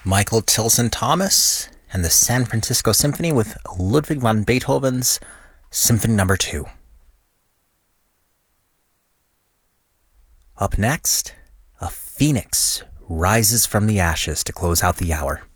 Michael Tilson Thomas and the San Francisco Symphony with Ludwig van Beethoven's Symphony No. 2. Up next, a phoenix rises from the ashes to close out the hour.